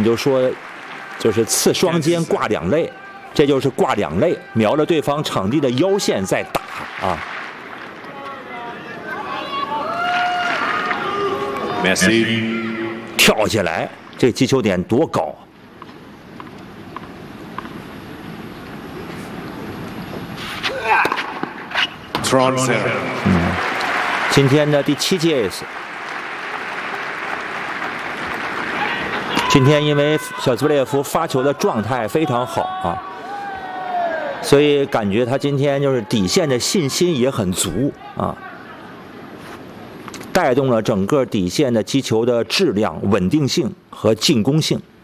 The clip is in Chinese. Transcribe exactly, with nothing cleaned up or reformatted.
就说，就是刺双肩挂两肋，这就是挂两肋，瞄着对方场地的腰线在打啊。 Messi 跳起来，这击球点多高！嗯，今天的第七届 ace。今天因为小兹布列夫发球的状态非常好啊，所以感觉他今天就是底线的信心也很足啊，带动了整个底线的击球的质量、稳定性和进攻性。